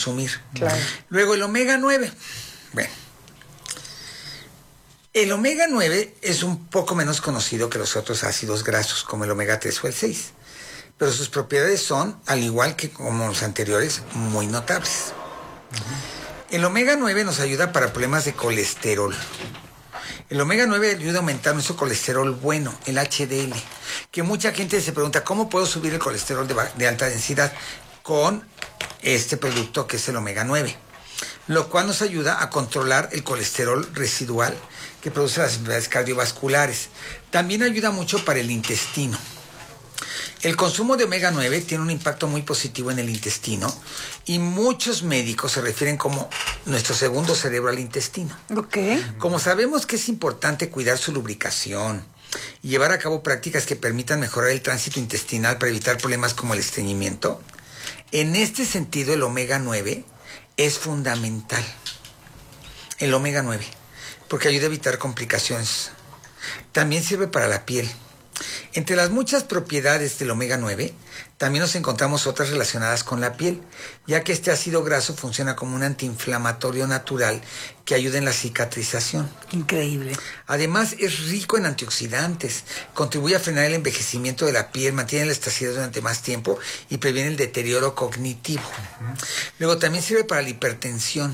consumir. Claro. Luego el omega 9. Bueno, el omega 9 es un poco menos conocido que los otros ácidos grasos, como el omega 3 o el 6. Pero sus propiedades son, al igual que como los anteriores, muy notables. El omega 9 nos ayuda para problemas de colesterol. El omega 9 ayuda a aumentar nuestro colesterol bueno, el HDL. Que mucha gente se pregunta, ¿cómo puedo subir el colesterol de alta densidad? Con este producto que es el omega 9. Lo cual nos ayuda a controlar el colesterol residual que produce las enfermedades cardiovasculares. También ayuda mucho para el intestino. El consumo de omega 9 tiene un impacto muy positivo en el intestino y muchos médicos se refieren como nuestro segundo cerebro al intestino. Ok. Como sabemos que es importante cuidar su lubricación y llevar a cabo prácticas que permitan mejorar el tránsito intestinal para evitar problemas como el estreñimiento, en este sentido el omega 9 es fundamental. El omega 9, porque ayuda a evitar complicaciones. También sirve para la piel. Entre las muchas propiedades del omega 9, también nos encontramos otras relacionadas con la piel, ya que este ácido graso funciona como un antiinflamatorio natural que ayuda en la cicatrización. Increíble. Además, es rico en antioxidantes, contribuye a frenar el envejecimiento de la piel, mantiene la elasticidad durante más tiempo y previene el deterioro cognitivo. Luego, también sirve para la hipertensión.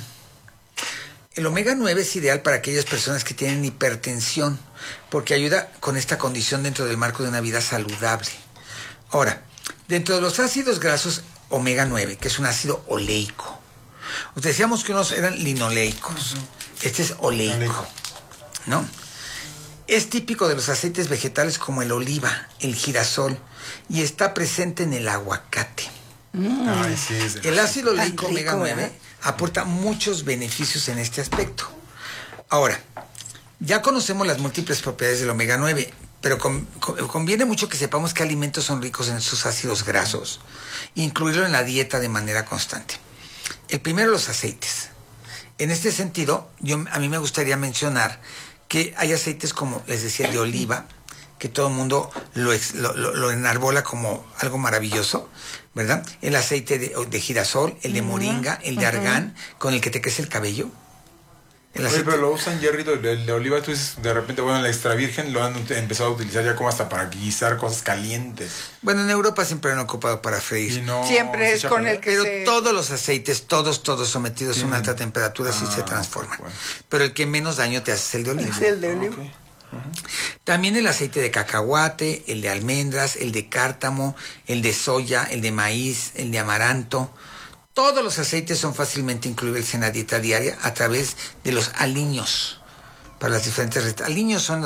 El omega 9 es ideal para aquellas personas que tienen hipertensión, porque ayuda con esta condición dentro del marco de una vida saludable. Ahora, dentro de los ácidos grasos omega 9, que es un ácido oleico, decíamos que unos eran linoleicos, este es oleico, ¿no? Es típico de los aceites vegetales como el oliva, el girasol, y está presente en el aguacate. Ay, sí, El ácido oleico rico, omega 9 ¿verdad? aporta muchos beneficios en este aspecto. Ahora, ya conocemos las múltiples propiedades del omega 9, pero conviene mucho que sepamos qué alimentos son ricos en estos ácidos grasos e incluirlo en la dieta de manera constante. El primero, los aceites. En este sentido, a mí me gustaría mencionar que hay aceites como, les decía, el de oliva, que todo el mundo lo enarbola como algo maravilloso, ¿verdad? El aceite de girasol, el de moringa, el de argán, con el que te crece el cabello. Oye, pero lo usan, Jerry, el de oliva, tú dices, de repente, bueno, el extra virgen lo han empezado a utilizar ya como hasta para guisar cosas calientes. Bueno, en Europa siempre lo han ocupado para freír. No, Siempre es con el que pero se... todos los aceites, todos sometidos a una alta temperatura, sí se transforman. Bueno. Pero el que menos daño te hace es el de oliva. Es el de oliva. Okay. También el aceite de cacahuate, el de almendras, el de cártamo, el de soya, el de maíz, el de amaranto. Todos los aceites son fácilmente incluibles en la dieta diaria a través de los aliños. Para las diferentes recetas. Aliños son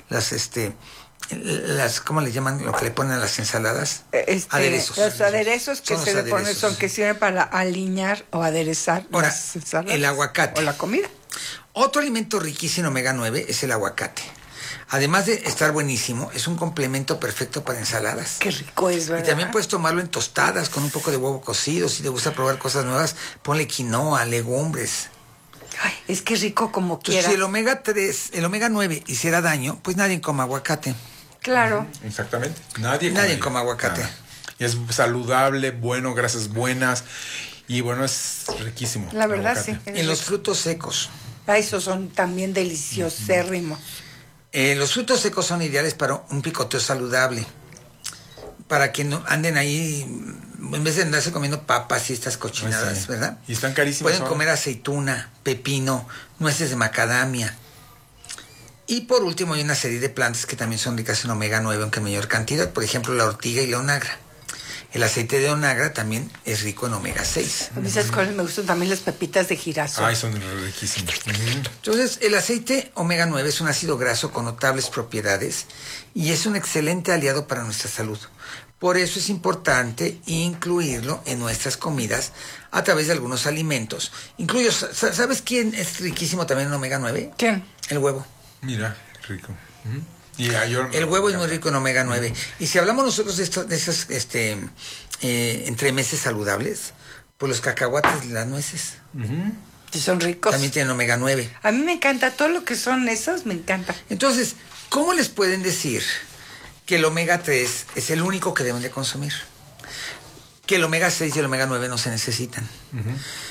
las ¿cómo le llaman lo que le ponen a las ensaladas? Aderezos. Los aderezos que Son se los le ponen aderezos. son que sirven para aliñar o aderezar Ahora, las ensaladas el aguacate. o la comida. Otro alimento riquísimo en omega 9 es el aguacate. Además de estar buenísimo, es un complemento perfecto para ensaladas. Qué rico es, ¿verdad? Y también puedes tomarlo en tostadas con un poco de huevo cocido. Si te gusta probar cosas nuevas, ponle quinoa, legumbres. Ay, es que rico como Entonces, quiera. si el omega 9 hiciera daño, pues nadie come aguacate. Claro. Exactamente. Nadie come aguacate. Nada. Y es saludable, bueno, grasas buenas. Y bueno, es riquísimo. La verdad, aguacate. sí. En los frutos secos. Esos son también deliciosérrimos. Los frutos secos son ideales para un picoteo saludable. Para que no anden ahí, en vez de andarse comiendo papas y estas cochinadas, Sí. ¿verdad? Y están carísimas. Pueden comer aceituna, pepino, nueces de macadamia. Y por último hay una serie de plantas que también son ricas en omega 9, aunque en mayor cantidad. Por ejemplo, la ortiga y la onagra. El aceite de onagra también es rico en omega 6. A mí, ¿sabes cuáles me gustan? También las pepitas de girasol. Ay, son riquísimas. Entonces, el aceite omega 9 es un ácido graso con notables propiedades y es un excelente aliado para nuestra salud. Por eso es importante incluirlo en nuestras comidas a través de algunos alimentos. ¿Sabes quién es riquísimo también en omega 9? ¿Quién? El huevo. Mira, rico. El huevo es muy rico en omega 9. Y si hablamos nosotros de esas entremeses saludables, pues los cacahuates y las nueces Sí, son ricos. también tienen omega 9. A mí me encanta todo lo que son esos, me encanta. Entonces, ¿cómo les pueden decir que el omega 3 es el único que deben de consumir? Que el omega 6 y el omega 9 no se necesitan.